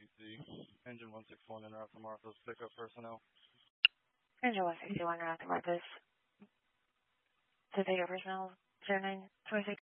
Engine 161 in route to Martha's pickup personnel. Engine 161 route to Martha's to pickup personnel 0926.